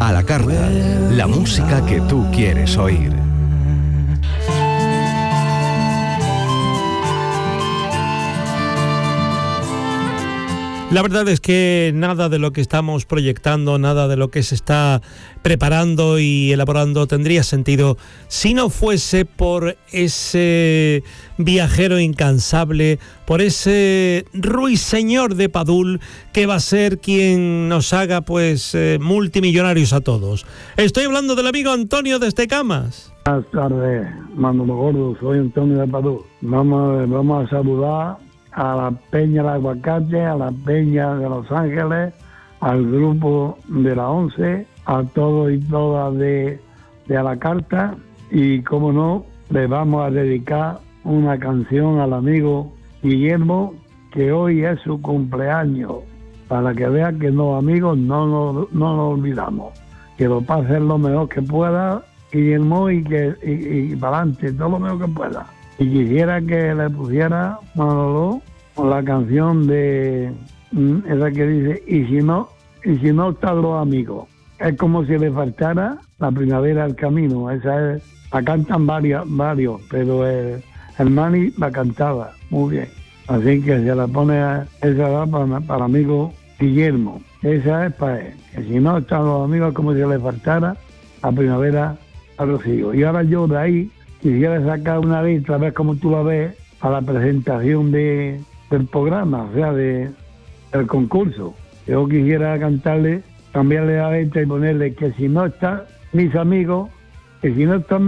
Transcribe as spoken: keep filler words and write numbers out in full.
A la carta, la música que tú quieres oír. La verdad es que nada de lo que estamos proyectando, nada de lo que se está preparando y elaborando tendría sentido si no fuese por ese viajero incansable, por ese ruiseñor de Padul que va a ser quien nos haga pues eh, multimillonarios a todos. Estoy hablando del amigo Antonio desde Camas. Buenas tardes, Manolo Gordo, soy Antonio de Padul. Vamos, vamos a saludar a la Peña del Aguacate, a la Peña de Los Ángeles, al grupo de la once, a todos y todas de, de A la Carta, y como no, le vamos a dedicar una canción al amigo Guillermo, que hoy es su cumpleaños, para que vea que los amigos no nos no nos olvidamos, que lo pase lo mejor que pueda, Guillermo, y que y, y para adelante, todo lo mejor que pueda. Y quisiera que le pusiera, Manolo, la canción de esa que dice y si no y si no están los amigos, es como si le faltara la primavera al camino. Esa es, la cantan varios, varios pero el, el Mani la cantaba muy bien, así que se la pone a, esa va para, para amigo Guillermo, esa es para él, que si no están los amigos, es como si le faltara la primavera a los hijos. Y ahora yo de ahí quisiera sacar una letra, a ver cómo tú la ves, a la presentación de, del programa, o sea, de, del concurso. Yo quisiera cantarle, cambiarle la letra y ponerle que si no están mis amigos, que si no están